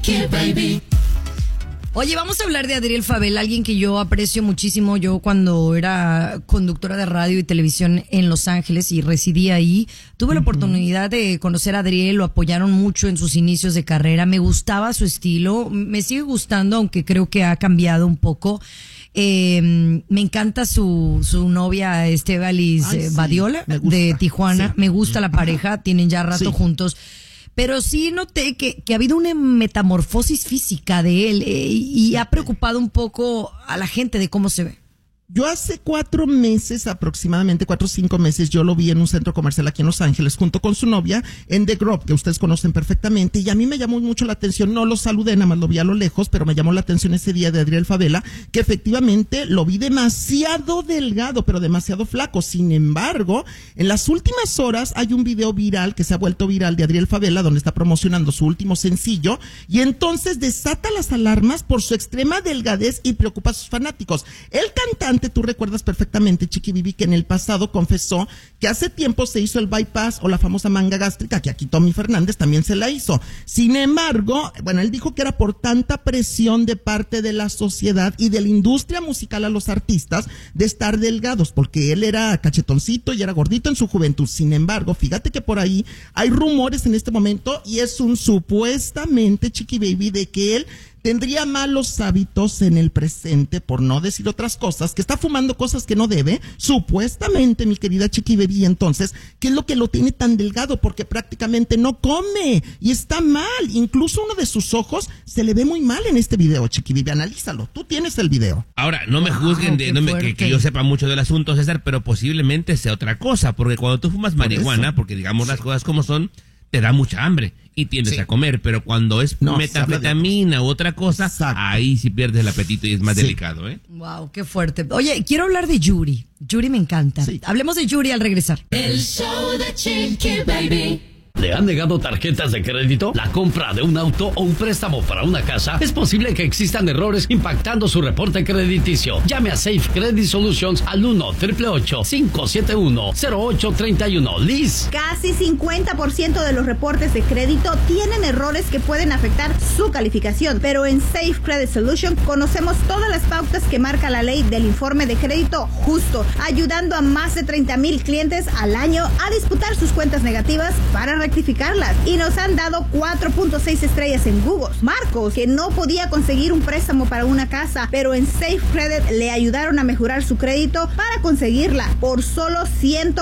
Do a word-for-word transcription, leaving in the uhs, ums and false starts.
Chiqui Baby. Oye, vamos a hablar de Adriel Favela, alguien que yo aprecio muchísimo. Yo cuando era conductora de radio y televisión en Los Ángeles y residía ahí, tuve la oportunidad de conocer a Adriel, lo apoyaron mucho en sus inicios de carrera, me gustaba su estilo, me sigue gustando, aunque creo que ha cambiado un poco. Eh, me encanta su, su novia Estebalis Ay, eh, sí, Badiola de Tijuana, sí. me gusta la pareja, tienen ya rato Sí. juntos. Pero sí noté que, que ha habido una metamorfosis física de él eh, y ha preocupado un poco a la gente de cómo se ve. Yo hace cuatro meses, aproximadamente cuatro o cinco meses, yo lo vi en un centro comercial aquí en Los Ángeles junto con su novia en The Grove, que ustedes conocen perfectamente, y a mí me llamó mucho la atención, no lo saludé, nada más lo vi a lo lejos, pero me llamó la atención ese día de Adriel Favela, que efectivamente lo vi demasiado delgado, pero demasiado flaco. Sin embargo, en las últimas horas hay un video viral que se ha vuelto viral de Adriel Favela, donde está promocionando su último sencillo, y entonces desata las alarmas por su extrema delgadez y preocupa a sus fanáticos. El cantante, tú recuerdas perfectamente, Chiqui Bibi, que en el pasado confesó que hace tiempo se hizo el bypass o la famosa manga gástrica, que aquí Tommy Fernández también se la hizo. Sin embargo, bueno, él dijo que era por tanta presión de parte de la sociedad y de la industria musical a los artistas de estar delgados, porque él era cachetoncito y era gordito en su juventud. Sin embargo, fíjate que por ahí hay rumores en este momento y es un supuestamente, Chiqui Baby, de que él tendría malos hábitos en el presente, por no decir otras cosas, que está fumando cosas que no debe, supuestamente, mi querida Chiqui Baby. Entonces, ¿qué es lo que lo tiene tan delgado? Porque prácticamente no come y está mal. Incluso uno de sus ojos se le ve muy mal en este video, Chiqui Baby. Analízalo, tú tienes el video. Ahora, no me juzguen Wow, de qué no me, que, fuerte. que yo sepa mucho del asunto, César, pero posiblemente sea otra cosa, porque cuando tú fumas marihuana, eso. porque digamos las cosas como son, te da mucha hambre y tiendes Sí. a comer, pero cuando es No, se habla de- metanfetamina u otra cosa, Exacto. ahí sí pierdes el apetito y es más Sí. delicado, ¿eh? Wow, qué fuerte. Oye, quiero hablar de Yuri. Yuri me encanta. Sí. Hablemos de Yuri al regresar. El show de Chiqui Baby. ¿Le han negado tarjetas de crédito? ¿La compra de un auto o un préstamo para una casa? Es posible que existan errores impactando su reporte crediticio. Llame a Safe Credit Solutions al uno, ocho ocho ocho, cinco siete uno, cero ocho tres uno. Liz. Casi cincuenta por ciento de los reportes de crédito tienen errores que pueden afectar su calificación, pero en Safe Credit Solution conocemos todas las pautas que marca la ley del informe de crédito justo, ayudando a más de treinta mil clientes al año a disputar sus cuentas negativas para rectificarlas, y nos han dado cuatro punto seis estrellas en Google. Marcos, que no podía conseguir un préstamo para una casa, pero en Safe Credit le ayudaron a mejorar su crédito para conseguirla por solo ciento